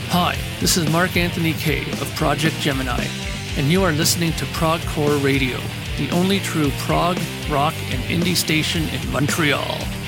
Hi, this is Mark Anthony Kay of Project Gemini, and you are listening to Progcore Radio, the only true prog, rock, and indie station in Montreal.